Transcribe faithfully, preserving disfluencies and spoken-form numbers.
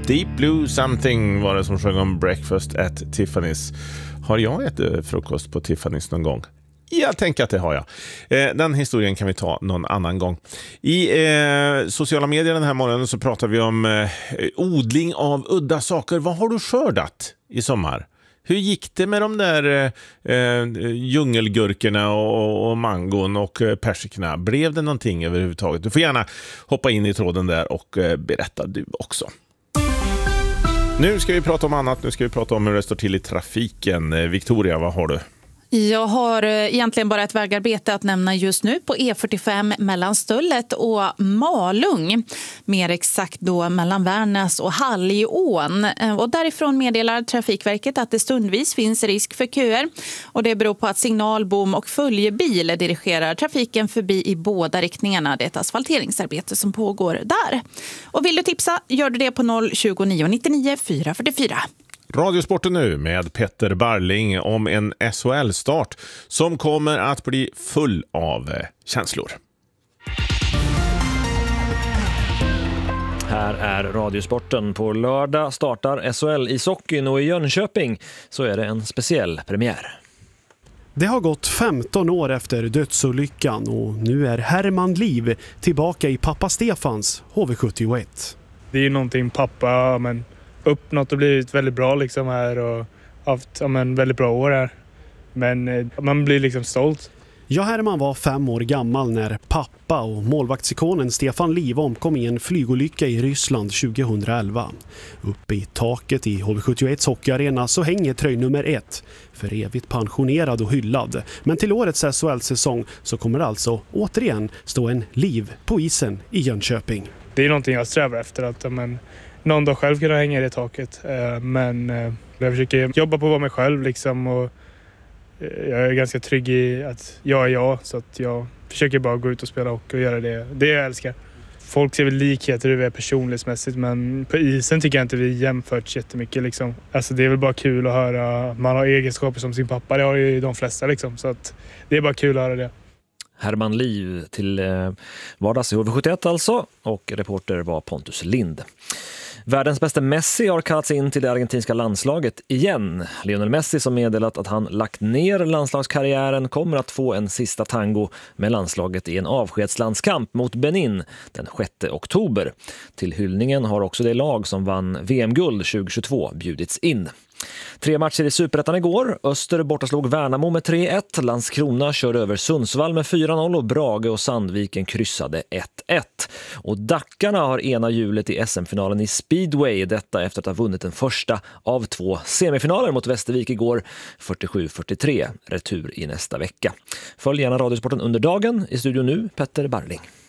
Deep Blue Something var det som sjöng om Breakfast at Tiffany's. Har jag ätit frukost på Tiffany's någon gång? Jag tänker att det har jag. Eh, den historien kan vi ta någon annan gång. I eh, sociala medier den här morgonen så pratar vi om eh, odling av udda saker. Vad har du skördat i sommar? Hur gick det med de där eh, djungelgurkorna och, och mangon och eh, persikorna? Blev det någonting överhuvudtaget? Du får gärna hoppa in i tråden där och eh, berätta du också. Nu ska vi prata om annat. Nu ska vi prata om hur det står till i trafiken. Victoria, vad har du? Jag har egentligen bara ett vägarbete att nämna just nu på E fyrtiofem mellan Stöllet och Malung. Mer exakt då mellan Värnäs och Halliån. Och därifrån meddelar Trafikverket att det stundvis finns risk för köer. Och det beror på att signalbom och följebil dirigerar trafiken förbi i båda riktningarna. Det är ett asfalteringsarbete som pågår där. Och vill du tipsa, gör du det på noll tjugonio nittionio fyra fyrtiofyra. Radiosporten nu med Petter Barling om en S H L-start som kommer att bli full av känslor. Här är Radiosporten. På lördag startar S H L i Sockin och i Jönköping så är det en speciell premiär. Det har gått femton år efter dödsolyckan och nu är Herman Liv tillbaka i pappa Stefans H V sjuttioett. Det är ju någonting pappa men uppnått och blivit väldigt bra liksom här och haft ja, men, väldigt bra år här. Men eh, man blir liksom stolt. Ja, Herman var fem år gammal när pappa och målvaktsikonen Stefan Liv omkom i en flygolycka i Ryssland tjugohundraelva. Uppe i taket i H V sjuttioett hockeyarena så hänger tröj nummer ett, för evigt pensionerad och hyllad. Men till årets S H L-säsong så kommer alltså återigen stå en Liv på isen i Jönköping. Det är någonting jag strävar efter att men, någon dag själv kunna hänga i det taket. Men jag försöker jobba på att vara mig själv liksom och jag är ganska trygg i att jag är jag, så att jag försöker bara gå ut och spela och göra det, det jag älskar. Folk ser väl likheter hur vi är personlighetsmässigt, men på isen tycker jag inte vi jämfört jättemycket liksom. Alltså det är väl bara kul att höra, man har egenskaper som sin pappa, det har ju de flesta liksom, så att det är bara kul att höra det. Herman Liv till vardags i H V sjuttioett alltså, och reporter var Pontus Lind. Världens bästa Messi har kallats in till det argentinska landslaget igen. Lionel Messi, som meddelat att han lagt ner landslagskarriären, kommer att få en sista tango med landslaget i en avskedslandskamp mot Benin den sjätte oktober. Till hyllningen har också det lag som vann V M-guld tjugohundratjugotvå bjudits in. Tre matcher i Superettan igår. Öster bortaslog Värnamo med tre ett. Landskrona körde över Sundsvall med fyra noll och Brage och Sandviken kryssade ett ett. Och Dackarna har ena hjulet i S M-finalen i Speedway. Detta efter att ha vunnit den första av två semifinaler mot Västervik igår. fyrtiosju fyrtiotre. Retur i nästa vecka. Följ gärna Radiosporten under dagen. I studion nu, Petter Barling.